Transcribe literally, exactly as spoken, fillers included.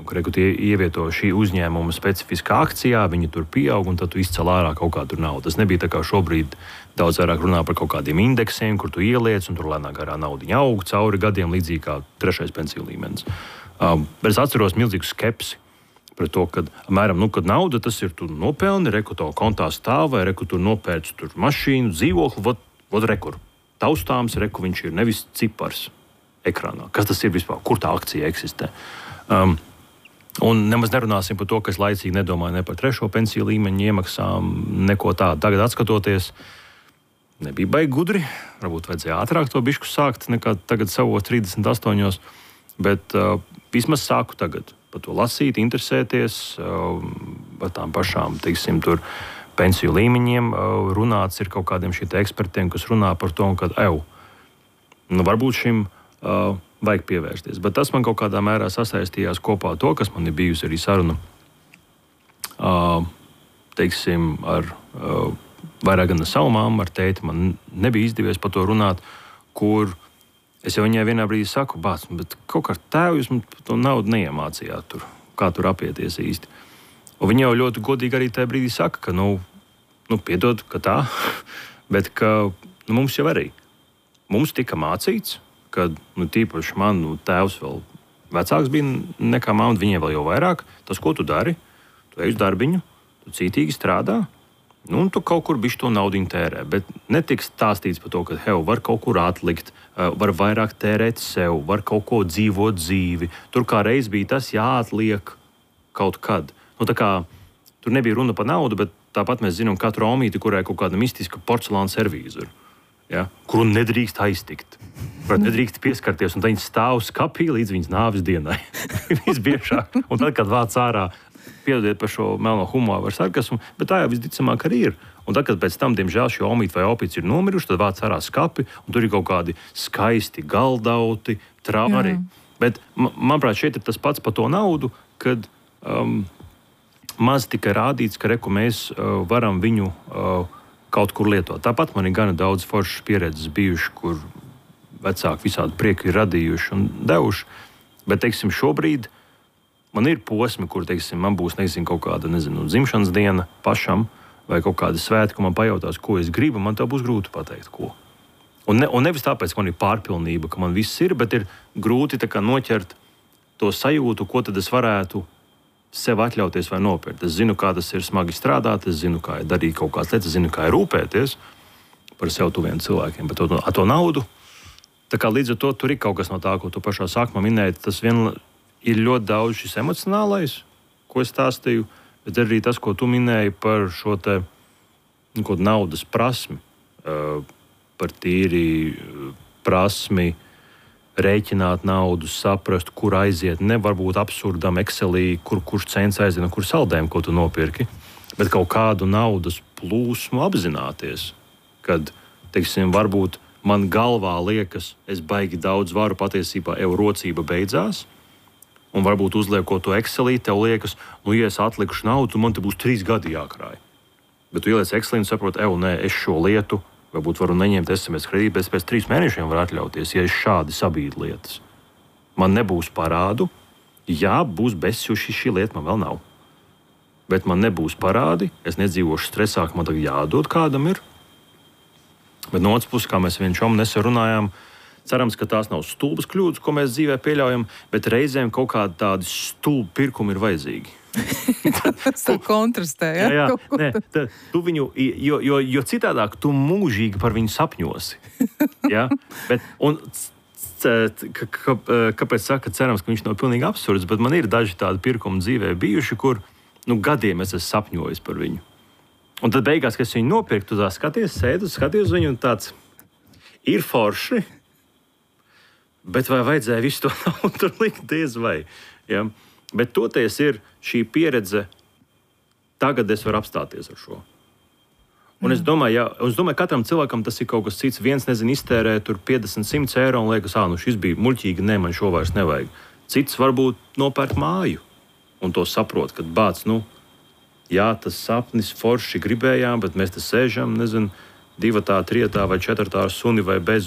ka reku tie ievieto šī uzņēmuma specifiskā akcijā, viņi tur pieaug, un tad tu izcel ārā kaut kādu naudu. Tas nebija tā kā šobrīd daudz vairāk runā par kaut kādiem indeksiem, kur tu ieliec, un tur lēnāk garā naudiņa aug cauri gadiem, līdzīgi kā trešais pensiju līmenis. Um, bet es atceros milzīgu skepsi par to, ka, apmēram, nu, kad nauda tas ir, tu nopelni, reku to kontā stāv, vai reku tur nopērci tur mašīnu, dzīvokli, vot, vot rekur. Taustāms, reku viņš ir nevis cipars ekrānā. Kas tas ir vispār? Kur tā akcija eksistē? Um, un nemaz nerunāsim par to, ka es laicīgi nedomāju ne par trešo pensiju līmeņu iemaksām, neko tādu. Tagad atskatoties, nebija baigi gudri, varbūt vajadzēja ātrāk to bišku sākt, nekā tagad savos trīsdesmit astoņos, bet uh, vismaz sāku tagad par to lasīt, interesēties, uh, par tām pašām, teiksim, tur pensiju līmeņiem uh, runāts ir kaut kādiem šiem ekspertiem, kas runā par to, ka, ev, nu varbūt šim uh, vajag pievērsties. Bet tas man kaut kādā mērā sasaistījās kopā to, kas man ir bijusi arī saruna, uh, teiksim, ar uh, vairāk gan ar savu māmu, ar tēti, man nebija izdevies par to runāt, kur es jau viņai vienā brīdī saku, bāc, bet kaut kā ar tēvu jūs man to naudu neiemācījāt tur, kā tur apieties īsti. Un viņa jau ļoti godīgi arī tajā brīdī saka, ka, nu, nu piedod, ka tā, bet ka nu, mums jau arī. Mums tika mācīts, ka nu, tīpaši man nu, tēvs vēl vecāks bija nekā māma, viņiem vēl jau vairāk. Tas, ko tu dari, tu ej uz darbiņu, tu cītīgi strādā, nu, un tu kaut kur bišķi to naudu tērē. Bet netiek stāstīts par to, ka hev, var kaut kur atlikt, var vairāk tērēt sev, var kaut ko dzīvot dzīvi. Tur kā reiz bija tas jāatliek kaut kad. Nu, tā kā tur nebija runa par naudu, bet tāpat mēs zinām katru omīti, kurai kaut kāda mistiska porcelāna servīzura, ja, kuru nedrīkst aiztikt. Prāt, nedrīkst pieskarties, un tā viņa stāv skapī līdz viņas nāves dienai. Visbiežāk. Un tad, kad vāc ārā, piedodiet par šo melno humoru ar sarkasmu, bet tā jau visticamāk arī ir. Un tad, kad pēc tam, diemžēl, šī omīte vai opīts ir nomiruši, tad vāc ārā skapi, un tur ir kaut kādi skaisti galdauti, travari. Bet, manuprāt, šeit ir tas pats par to naudu, kad um, maz tika rādīts, ka reku mēs uh, varam viņu uh, kaut kur lietot. Tāpat man ir gana daudz foršas pieredzes bijuši, kur vecāki visādi prieku ir radījuši un devuši. Bet, teiksim, šobrīd man ir posmi, kur, teiksim, man būs, nezinu, kaut kāda, nezinu, dzimšanas diena pašam vai kaut kāda svētki, man pajautās, ko es gribu, man tā būs grūti pateikt, ko. Un, ne, un nevis tāpēc, ka man ir pārpilnība, ka man viss ir, bet ir grūti tā kā noķert to sajūtu, ko tad es varētu sev atļauties vai nopirkt. Es zinu, kā tas ir smagi strādāt, es zinu, kā ir darīt kaut kādas lietas, es zinu, kā ir rūpēties par sev tuviem cilvēkiem, bet to, ar to naudu. Tā kā līdz ar to tur ir kaut kas no tā, ko tu pašā sākumā minēji, tas vien ir ļoti daudz šis emocionālais, ko es stāstīju, bet arī tas, ko tu minēji par šo te nu, naudas prasmi, uh, par tīri prasmi rēķināt naudu, saprast, kur aiziet, ne varbūt absurdam Excelī, kur, kurš cents aiziet un kur saldējumu, ko tu nopirki, bet kaut kādu naudas plūsmu apzināties, kad, teiksim, varbūt man galvā liekas, es baigi daudz varu, patiesībā eurocība beidzās, un varbūt uzliekot to Excelī, tev liekas, nu, ja es atlikušu naudu, man te būs trīs gadi jākrāj. Bet tu ieliec Excelī un saproti, ev, nē, es šo lietu varbūt varu neņemt es em es kredītu, bet es pēc trīs mēnešiem varu atļauties, ja es šādi sabīdu lietas. Man nebūs parādu, jā, būs bezsjuši, šī lieta man vēl nav. Bet man nebūs parādi, es nedzīvošu stresā, ka man tagad jādod kādam ir. Bet no otras puses, kā mēs vienšom nesarunājām, cerams, ka tās nav stulbas kļūdas, ko mēs dzīvē pieļaujam, bet reizēm kaut kādi tādi stulbi pirkumi ir vajadzīgi. Tas tā kontrastē, ja? Jā, jā. Nē, tā, tu viņu, jo, jo, jo citādāk tu mūžīgi par viņu sapņosi. Ja? Bet, un, ka, ka, kāpēc saka, cerams, ka viņš nav pilnīgi absurds, bet man ir daži tādi pirkumi dzīvē bijuši, kur nu, gadiem es esmu sapņojis par viņu. Un tad beigās, kad es viņu nopirku, tu tā skaties, sēdu, skaties uz viņu un tāds ir forši, bet vai vajadzēja visu to naudu tur likt diez vai. Ja? Bet toties ir šī pieredze, tagad es varu apstāties ar šo. Un es domāju, ja, es domāju, katram cilvēkam tas ir kaut kas cits. Viens, nezinu, iztērē tur piecdesmit, simt eiro un liekas, ā, nu šis bija muļķīgi, ne, man šo vairs nevajag. Cits varbūt nopērk māju un to saprot, kad bāc, nu, jā, tas sapnis forši gribējām, bet mēs te sēžam, nezinu, divatā, trietā vai četrtā ar suni vai bez